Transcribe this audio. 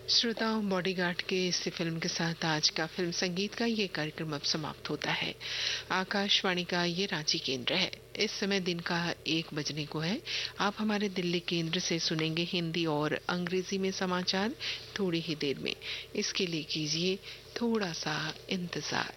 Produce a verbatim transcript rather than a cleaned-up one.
श्रोताओं, बॉडीगार्ड के इस फिल्म के साथ आज का फिल्म संगीत का ये कार्यक्रम अब समाप्त होता है। आकाशवाणी का ये रांची केंद्र है। इस समय दिन का एक बजने को है। आप हमारे दिल्ली केंद्र से सुनेंगे हिंदी और अंग्रेजी में समाचार थोड़ी ही देर में। इसके लिए कीजिए थोड़ा सा इंतजार।